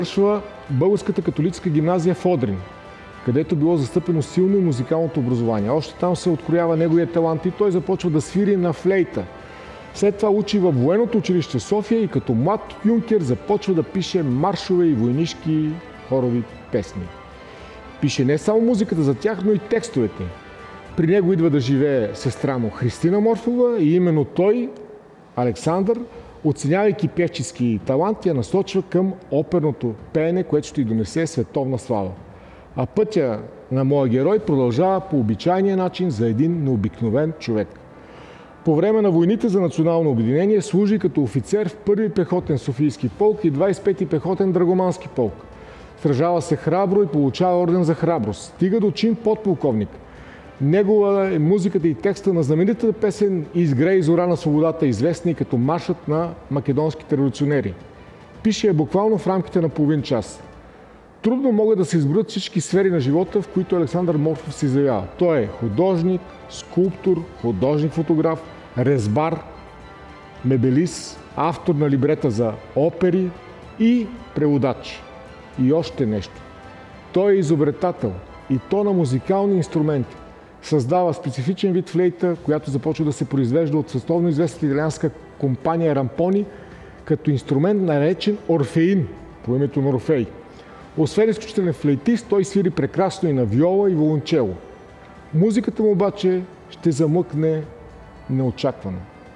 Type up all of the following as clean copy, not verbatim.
завършва Българската католическа гимназия в Одрин, където било застъпено силно и музикалното образование. Още там се откроява неговия талант и той започва да свири на флейта. След това учи във военното училище в София и като млад юнкер започва да пише маршове и войнишки хорови песни. Пише не само музиката за тях, но и текстовете. При него идва да живее сестра му Христина Морфова и именно той, Александър, оценявайки певчески талант, я насочва към оперното пеене, което ще й донесе световна слава. А пътя на моя герой продължава по обичайния начин за един необикновен човек. По време на войните за национално обединение служи като офицер в 1-и пехотен Софийски полк и 25-ти пехотен Драгомански полк. Сражава се храбро и получава орден за храброст. Стига до чин подполковник. Негова е музиката и текста на знаменитата песен "Изгрей зора на свободата", известни като маршът на македонските революционери. Пише я буквално в рамките на половин час. Трудно могат да се изброят всички сфери на живота, в които Александър Морфов се изявява. Той е художник, скулптор, художник-фотограф, резбар, мебелист, автор на либрета за опери и преводач. И още нещо. Той е изобретател и то на музикални инструменти. Създава специфичен вид флейта, която започва да се произвежда от световно известната италианска компания Рампони, като инструмент наречен орфеин, по името на Орфей. Освен изключителен флейтист, той свири прекрасно и на виола и виолончело. Музиката му обаче ще замъкне неочаквано.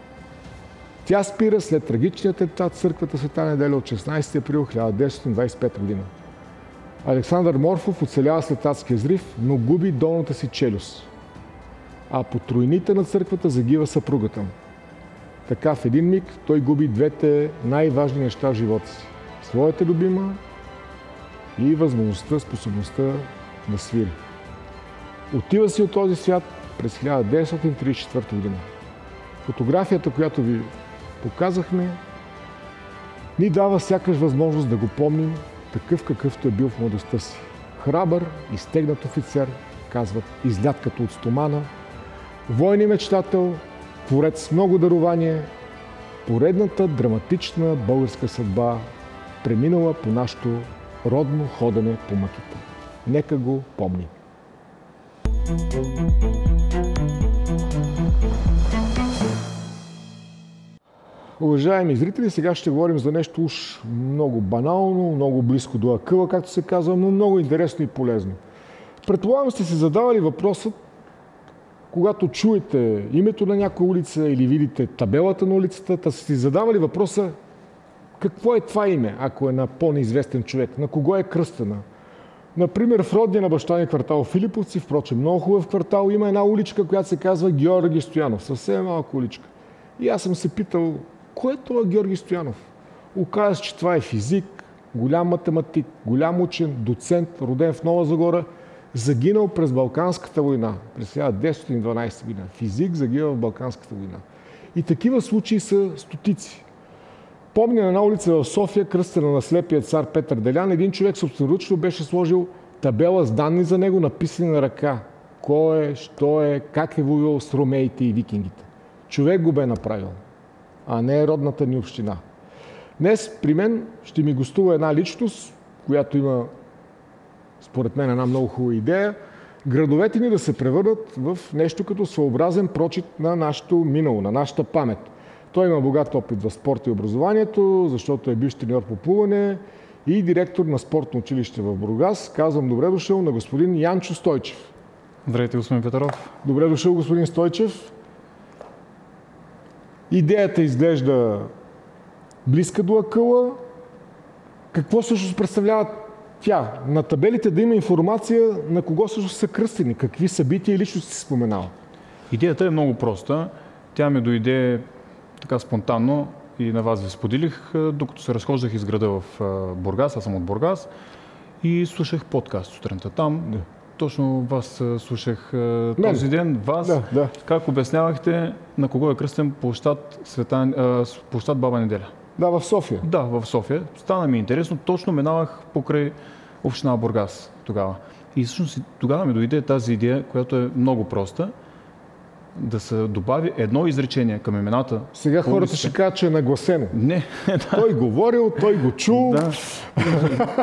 Тя спира след трагичния атентат в църквата Света неделя от 16 април 1925 година. Александър Морфов оцелява след адския взрив, но губи долната си челюст. А по тройните на църквата загива съпругата му. Така в един миг той губи двете най-важни неща в живота си. Своята любима и възможността, способността да свири. Отива си от този свят през 1934 година. Фотографията, която ви показахме, ни дава сякаш възможност да го помним такъв какъвто е бил в младостта си. Храбър и стегнат офицер, казват, излят като от стомана, воен и мечтател, творец с много дарование, поредната драматична българска съдба, преминала по нашето родно ходене по мъките. Нека го помни. Уважаеми зрители, сега ще говорим за нещо уж много банално, много близко до акъла, както се казва, но много интересно и полезно. Предполагам, сте се задавали въпросът, когато чуете името на някоя улица или видите табелата на улицата, да сте си задавали въпроса какво е това име, ако е на по-неизвестен човек, на кого е кръстена. Например, в родния на баща ни квартал Филиповци, впрочем много хубав квартал, има една уличка, която се казва Георги Стоянов, съвсем малка уличка. И аз съм се питал, кой е това Георги Стоянов? Оказва се, че това е физик, голям математик, голям учен, доцент, роден в Нова Загора, загинал през Балканската война, през 1912 година. Физик загинал в Балканската война. И такива случаи са стотици. Помня на една улица в София, кръстена на слепия цар Петър Делян, един човек собственоръчно беше сложил табела с данни за него, написани на ръка. Кой е, що е, как е воювал с ромеите и викингите. Човек го бе направил, а не родната ни община. Днес при мен ще ми гостува една личност, която има, според мен, една много хубава идея. Градовете ни да се превърнат в нещо като своеобразен прочит на нашето минало, на нашата памет. Той има богат опит в спорта и образованието, защото е бивш треньор по плуване и директор на спортно училище в Бургас. Казвам добре дошъл на господин Янчо Стойчев. Здравейте, господин Петров. Добре дошъл, господин Стойчев. Идеята изглежда близка до акъла. Какво всъщност представлява тя? На табелите да има информация на кого всъщност са кръстени, какви събития и личности се споменава. Идеята е много проста. Тя ми дойде така спонтанно и на вас ви споделих, докато се разхождах из града в Бургас, аз съм от Бургас, и слушах подкаст сутринта там. Да. Точно вас слушах този ден, вас, как обяснявахте на кого е кръстен площад Баба Неделя. Да, в София. Да, в София. Стана ми интересно, точно минавах покрай община Бургас тогава. И всъщност тогава ми дойде тази идея, която е много проста. Да се добави едно изречение към имената. Сега хората ще кажат, че е нагласено. Не. Той говорил, той го чул. Да.